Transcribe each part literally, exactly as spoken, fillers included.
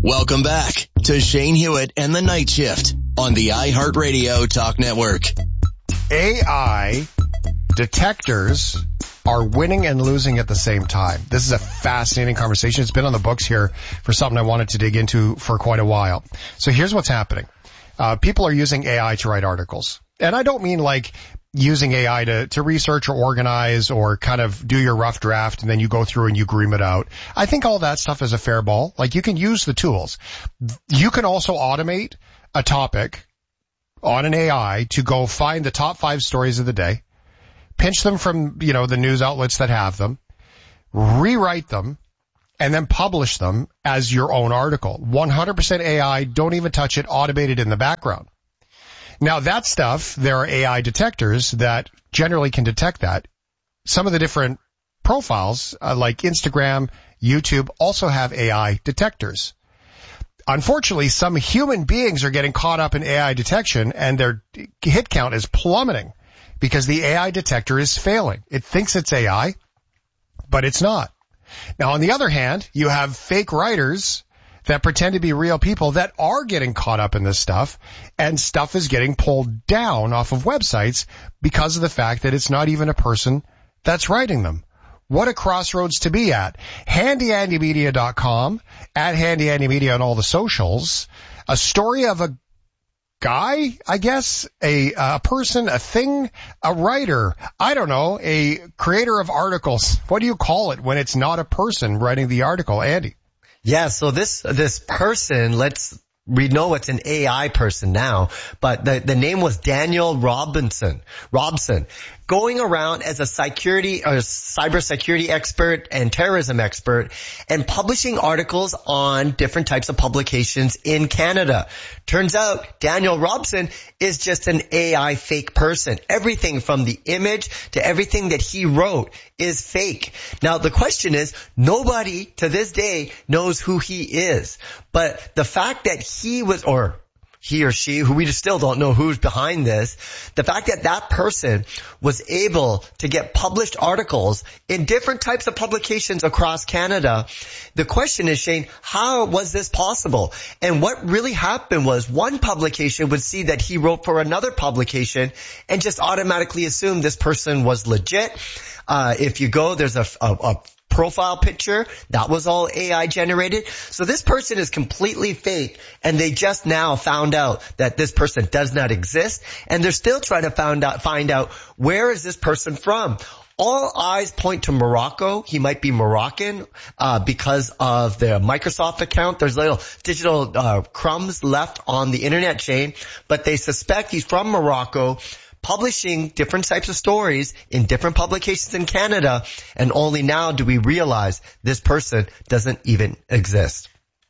Welcome back to Shane Hewitt and the Night Shift on the iHeartRadio Talk Network. A I detectors are winning and losing at the same time. This is a fascinating conversation. It's been on the books here for something I wanted to dig into for quite a while. So here's what's happening. Uh, people are using A I to write articles. And I don't mean like using A I to, to research or organize or kind of do your rough draft and then you go through and you groom it out. I think all that stuff is a fair ball. Like you can use the tools. You can also automate a topic on an A I to go find the top five stories of the day, pinch them from, you know, the news outlets that have them, rewrite them, and then publish them as your own article. one hundred percent A I, don't even touch it, automated in the background. Now that stuff, there are A I detectors that generally can detect that. Some of the different profiles, uh, like Instagram, YouTube, also have A I detectors. Unfortunately, some human beings are getting caught up in A I detection and their hit count is plummeting because the A I detector is failing. It thinks it's A I, but it's not. Now, on the other hand, you have fake writers that pretend to be real people that are getting caught up in this stuff, and stuff is getting pulled down off of websites because of the fact that it's not even a person that's writing them. What a crossroads to be at. handy andy media dot com, at Handy Andy Media on all the socials. A story of a guy, I guess, a, a person, a thing, a writer, I don't know, a creator of articles. What do you call it when it's not a person writing the article, Andy? Yeah, so this this person, let's we know it's an A I person now, but the the name was Daniel Robinson. Robson, going around as a security or cybersecurity expert and terrorism expert and publishing articles on different types of publications in Canada. Turns out Daniel Robson is just an A I fake person. Everything from the image to everything that he wrote is fake. Now the question is, nobody to this day knows who he is. But the fact that he was, or he or she, who we just still don't know who's behind this, the fact that that person was able to get published articles in different types of publications across Canada, the question is, Shane, how was this possible? And what really happened was one publication would see that he wrote for another publication and just automatically assume this person was legit. Uh, if you go, there's a, a, a profile picture that was all A I generated. So this person is completely fake, and they just now found out that this person does not exist, and they're still trying to find out find out where is this person from. All eyes point to Morocco. He might be Moroccan uh because of the Microsoft account. There's little digital uh crumbs left on the internet chain, but they suspect he's from Morocco, publishing different types of stories in different publications in Canada, and only now do we realize this person doesn't even exist.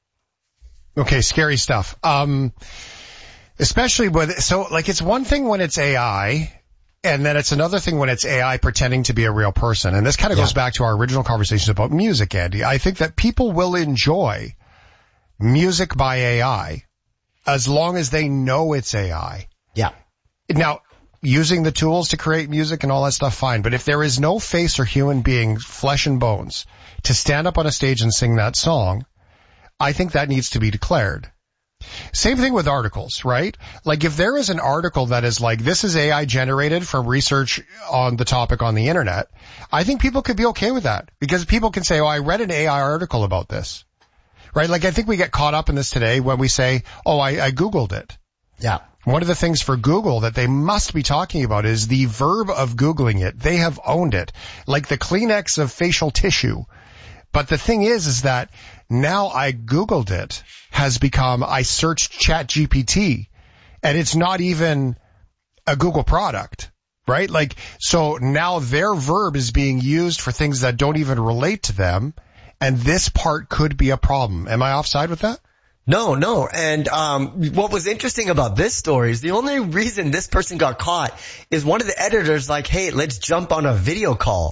Okay, scary stuff. Um, especially with, so like it's one thing when it's A I, and then it's another thing when it's A I pretending to be a real person. And this kind of yeah. goes back to our original conversation about music, Andy. I think that people will enjoy music by A I as long as they know it's A I. Yeah. Now, using the tools to create music and all that stuff, fine. But if there is no face or human being, flesh and bones, to stand up on a stage and sing that song, I think that needs to be declared. Same thing with articles, right? Like if there is an article that is like, this is A I generated from research on the topic on the internet, I think people could be okay with that because people can say, oh, I read an A I article about this, right? Like I think we get caught up in this today when we say, oh, I, I Googled it. Yeah. One of the things for Google that they must be talking about is the verb of Googling it. They have owned it, like the Kleenex of facial tissue. But the thing is, is that now I Googled it has become, I searched Chat G P T, and it's not even a Google product, right? Like, so now their verb is being used for things that don't even relate to them, and this part could be a problem. Am I offside with that? No, no. And um what was interesting about this story is the only reason this person got caught is one of the editors like, hey, let's jump on a video call.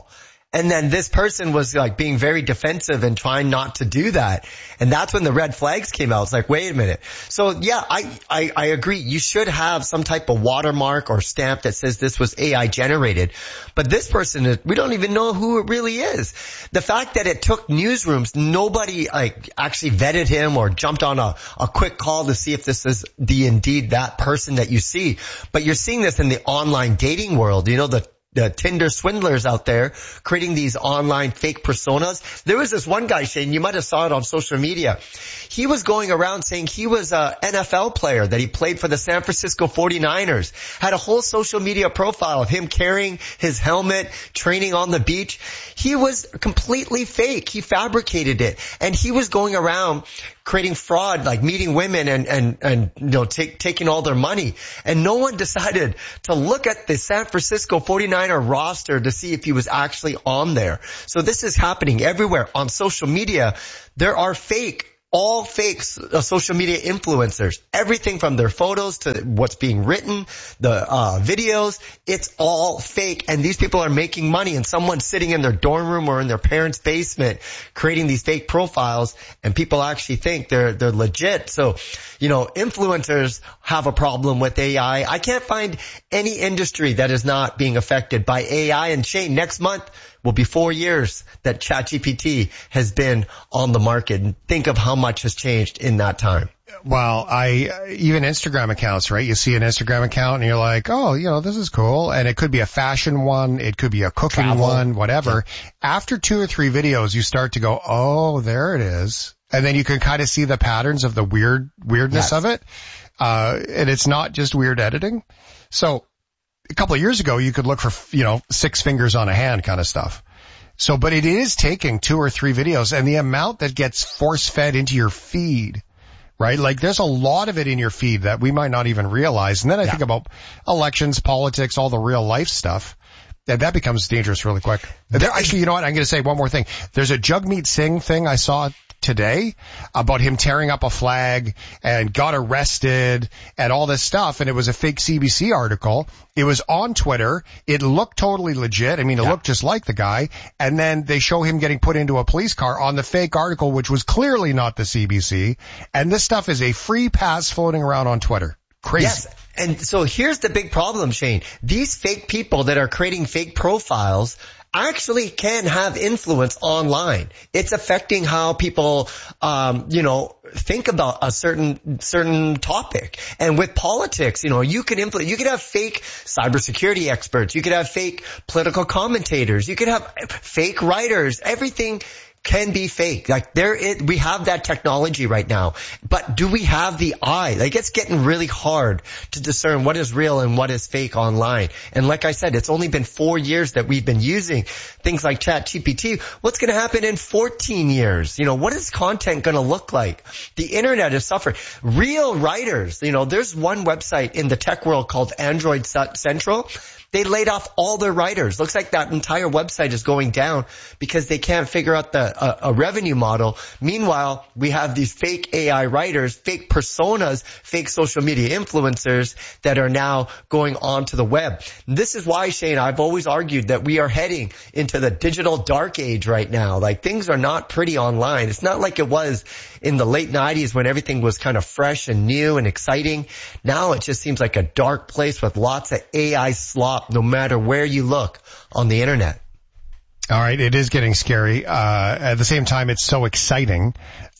And then this person was like being very defensive and trying not to do that. And that's when the red flags came out. It's like, wait a minute. So yeah, I, I, I agree. You should have some type of watermark or stamp that says this was A I generated. But this person, we don't even know who it really is. The fact that it took newsrooms, nobody like actually vetted him or jumped on a, a quick call to see if this is the indeed that person that you see. But you're seeing this in the online dating world. You know, the The Tinder swindlers out there creating these online fake personas. There was this one guy, Shane, you might have saw it on social media. He was going around saying he was a N F L player, that he played for the San Francisco forty-niners, had a whole social media profile of him carrying his helmet, training on the beach. He was completely fake. He fabricated it. And he was going around creating fraud, like meeting women and, and, and, you know, take, taking all their money. And no one decided to look at the San Francisco forty-niner roster to see if he was actually on there. So this is happening everywhere on social media. There are fake, all fake uh, social media influencers. Everything from their photos to what's being written, the uh videos, it's all fake. And these people are making money, and someone's sitting in their dorm room or in their parents' basement creating these fake profiles, and people actually think they're they're legit. So, you know, influencers have a problem with A I. I can't find any industry that is not being affected by A I. And Shane, next month will be four years that ChatGPT has been on the market. And think of how much has changed in that time. Well, I, even Instagram accounts, right? You see an Instagram account and you're like, oh, you know, this is cool. And it could be a fashion one. It could be a cooking Travel. one, whatever. Yeah. After two or three videos, you start to go, oh, there it is. And then you can kind of see the patterns of the weird, weirdness yes. of it. Uh, and it's not just weird editing. So a couple of years ago, you could look for, you know, six fingers on a hand kind of stuff. So, but it is taking two or three videos, and the amount that gets force fed into your feed, right? Like there's a lot of it in your feed that we might not even realize. And then I yeah. think about elections, politics, all the real life stuff. And that becomes dangerous really quick. There, actually, you know what? I'm going to say one more thing. There's a Jagmeet Singh thing I saw today about him tearing up a flag and got arrested and all this stuff. And it was a fake C B C article. It was on Twitter. It looked totally legit. I mean, it yeah. looked just like the guy. And then they show him getting put into a police car on the fake article, which was clearly not the C B C. And this stuff is a free pass floating around on Twitter. Crazy. Yes. And so here's the big problem, Shane. These fake people that are creating fake profiles actually can have influence online. It's affecting how people, um, you know, think about a certain, certain topic. And with politics, you know, you can influence, you could have fake cybersecurity experts. You could have fake political commentators. You could have fake writers. Everything can be fake. Like there it, we have that technology right now. But do we have the eye? Like it's getting really hard to discern what is real and what is fake online. And like I said, it's only been four years that we've been using things like ChatGPT. What's going to happen in fourteen years? You know, what is content going to look like? The internet is suffering. Real writers, you know, there's one website in the tech world called Android Central. They laid off all their writers. Looks like that entire website is going down because they can't figure out the uh, a revenue model. Meanwhile, we have these fake A I writers, fake personas, fake social media influencers that are now going onto the web. This is why, Shane, I've always argued that we are heading into the digital dark age right now. Like things are not pretty online. It's not like it was in the late nineties when everything was kind of fresh and new and exciting. Now it just seems like a dark place with lots of A I slop no matter where you look on the internet. All right. It is getting scary. Uh, at the same time, it's so exciting.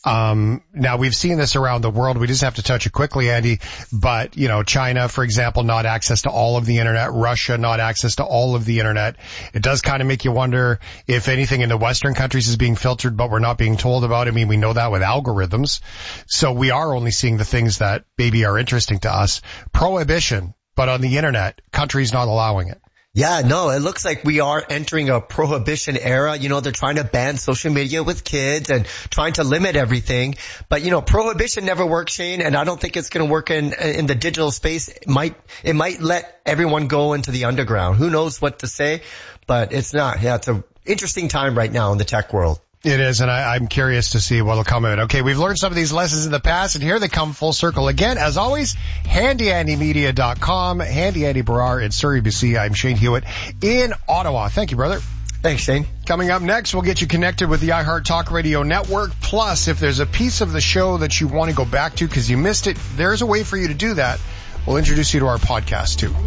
Um, now we've seen this around the world. We just have to touch it quickly, Andy. But, you know, China, for example, not access to all of the internet. Russia, not access to all of the internet. It does kind of make you wonder if anything in the Western countries is being filtered, but we're not being told about. I mean, we know that with algorithms. So we are only seeing the things that maybe are interesting to us. Prohibition, but on the internet, countries not allowing it. Yeah, no, it looks like we are entering a prohibition era. You know, they're trying to ban social media with kids and trying to limit everything. But, you know, prohibition never works, Shane, and I don't think it's going to work in in the digital space. It might, it might let everyone go into the underground. Who knows what to say, but it's not. Yeah, it's an interesting time right now in the tech world. It is, and I, I'm curious to see what'll come of it. Okay, we've learned some of these lessons in the past, and here they come full circle again. As always, handy andy media dot com, Handy Andy Barrar in Surrey, B C. I'm Shane Hewitt in Ottawa. Thank you, brother. Thanks, Shane. Coming up next, we'll get you connected with the iHeart Talk Radio Network. Plus, if there's a piece of the show that you want to go back to because you missed it, there's a way for you to do that. We'll introduce you to our podcast, too.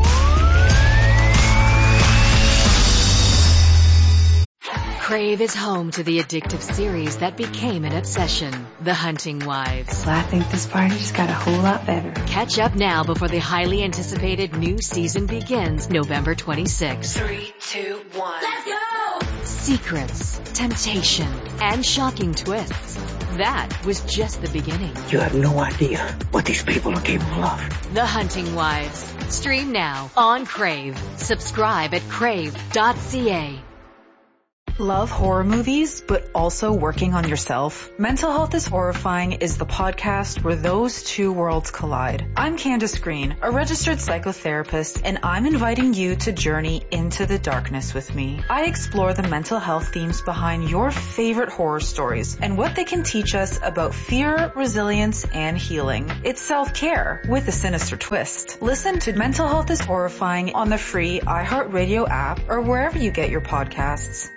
Crave is home to the addictive series that became an obsession, The Hunting Wives. Well, I think this party just got a whole lot better. Catch up now before the highly anticipated new season begins November twenty-sixth. Three, two, one. Let's go! Secrets, temptation, and shocking twists. That was just the beginning. You have no idea what these people are capable of. The Hunting Wives. Stream now on Crave. Subscribe at crave dot c a. Love horror movies, but also working on yourself? Mental Health is Horrifying is the podcast where those two worlds collide. I'm Candace Green, a registered psychotherapist, and I'm inviting you to journey into the darkness with me. I explore the mental health themes behind your favorite horror stories and what they can teach us about fear, resilience, and healing. It's self-care with a sinister twist. Listen to Mental Health is Horrifying on the free iHeartRadio app or wherever you get your podcasts.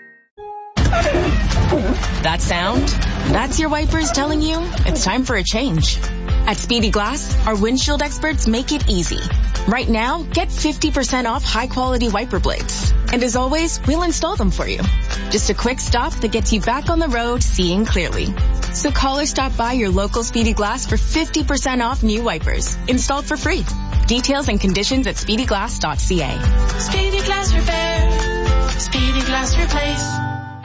That sound? That's your wipers telling you it's time for a change. At Speedy Glass, our windshield experts make it easy. Right now, get fifty percent off high-quality wiper blades. And as always, we'll install them for you. Just a quick stop that gets you back on the road seeing clearly. So call or stop by your local Speedy Glass for fifty percent off new wipers, installed for free. Details and conditions at speedy glass dot c a. Speedy Glass Repair. Speedy Glass Replace.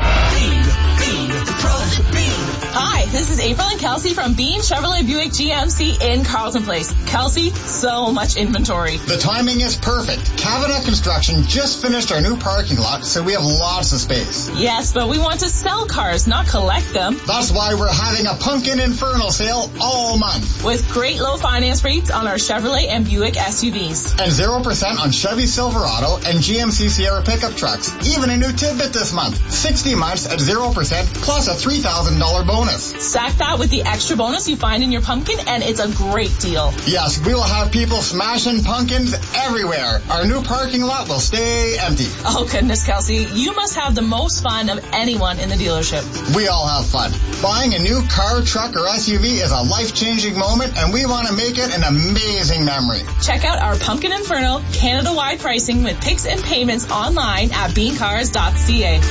Hi, this is April and Kelsey from Bean Chevrolet Buick G M C in Carlton Place. Kelsey, so much inventory. The timing is perfect. Cabinet Construction just finished our new parking lot, so we have lots of space. Yes, but we want to sell cars, not collect them. That's why we're having a Pumpkin Inferno sale all month. With great low finance rates on our Chevrolet and Buick S U Vs. And zero percent on Chevy Silverado and G M C Sierra pickup trucks. Even a new tidbit this month. sixty months at zero percent plus a three thousand dollars bonus. Stack that with the extra bonus you find in your pumpkin and it's a great deal. Yes, we will have people smashing pumpkins everywhere. Our new parking lot will stay empty. Oh goodness, Kelsey, you must have the most fun of anyone in the dealership. We all have fun. Buying a new car, truck, or S U V is a life-changing moment and we want to make it an amazing memory. Check out our Pumpkin Inferno Canada-wide pricing with picks and payments online at bean cars dot c a.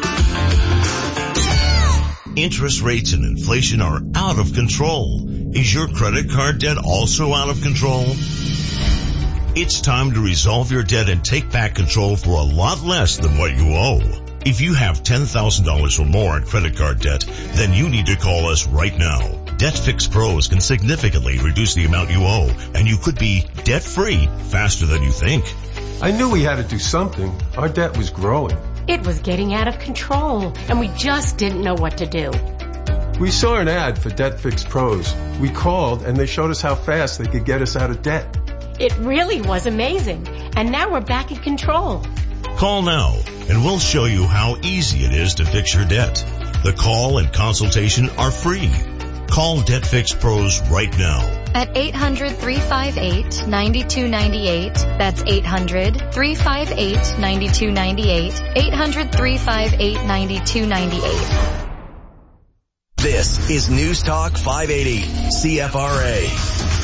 Interest rates and inflation are out of control. Is your credit card debt also out of control? It's time to resolve your debt and take back control for a lot less than what you owe. If you have ten thousand dollars or more in credit card debt, then you need to call us right now. Debt Fix Pros can significantly reduce the amount you owe, and you could be debt-free faster than you think. I knew we had to do something. Our debt was growing. It was getting out of control, and we just didn't know what to do. We saw an ad for Debt Fix Pros. We called, and they showed us how fast they could get us out of debt. It really was amazing, and now we're back in control. Call now, and we'll show you how easy it is to fix your debt. The call and consultation are free. Call Debt Fix Pros right now. At eight hundred, three five eight, nine two nine eight. That's eight hundred, three five eight, nine two nine eight. eight hundred, three five eight, nine two nine eight. This is News Talk five eighty, C F R A.